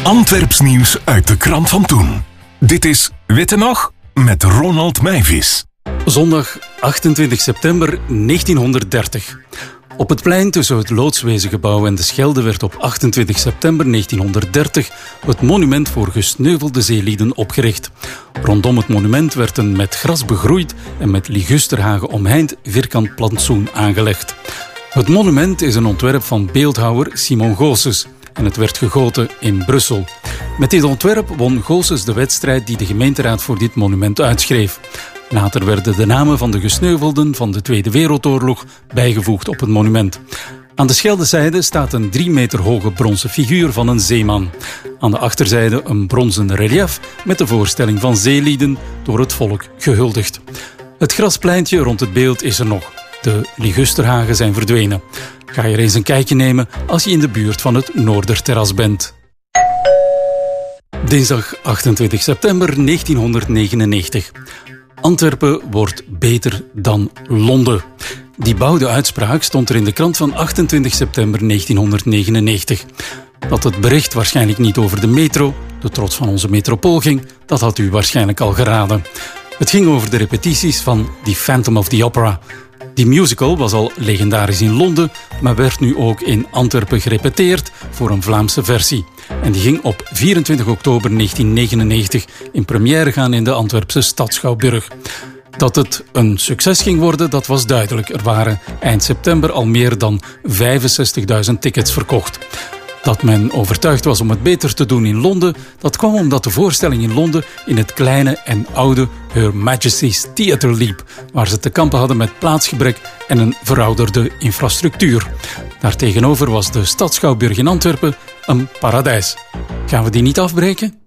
Antwerps nieuws uit de krant van toen. Dit is Witte Nog met Ronald Meijvis. Zondag 28 september 1930. Op het plein tussen het Loodswezengebouw en de Schelde werd op 28 september 1930 het monument voor gesneuvelde zeelieden opgericht. Rondom het monument werd een met gras begroeid en met ligusterhagen omheind vierkant plantsoen aangelegd. Het monument is een ontwerp van beeldhouwer Simon Goossens en het werd gegoten in Brussel. Met dit ontwerp won Goossens de wedstrijd die de gemeenteraad voor dit monument uitschreef. Later werden de namen van de gesneuvelden van de Tweede Wereldoorlog bijgevoegd op het monument. Aan de Scheldezijde staat een 3 meter hoge bronzen figuur van een zeeman. Aan de achterzijde een bronzen relief met de voorstelling van zeelieden door het volk gehuldigd. Het graspleintje rond het beeld is er nog. De ligusterhagen zijn verdwenen. Ga je er eens een kijkje nemen als je in de buurt van het Noorderterras bent. Dinsdag 28 september 1999. Antwerpen wordt beter dan Londen. Die bouwde uitspraak stond er in de krant van 28 september 1999. Dat het bericht waarschijnlijk niet over de metro, de trots van onze metropool ging, dat had u waarschijnlijk al geraden. Het ging over de repetities van The Phantom of the Opera. Die musical was al legendarisch in Londen, maar werd nu ook in Antwerpen gerepeteerd voor een Vlaamse versie. En die ging op 24 oktober 1999 in première gaan in de Antwerpse stad Schouwburg. Dat het een succes ging worden, dat was duidelijk. Er waren eind september al meer dan 65.000 tickets verkocht. Dat men overtuigd was om het beter te doen in Londen, dat kwam omdat de voorstelling in Londen in het kleine en oude Her Majesty's Theatre liep, waar ze te kampen hadden met plaatsgebrek en een verouderde infrastructuur. Daartegenover was de Stadschouwburg in Antwerpen een paradijs. Gaan we die niet afbreken?